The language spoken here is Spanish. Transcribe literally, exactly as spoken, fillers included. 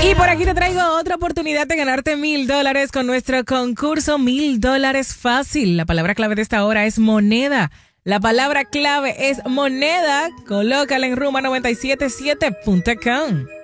Y por aquí te traigo otra oportunidad de ganarte mil dólares con nuestro concurso Mil Dólares Fácil. La palabra clave de esta hora es moneda. La palabra clave es moneda. Colócala en Rumba noventa y siete punto siete punto com.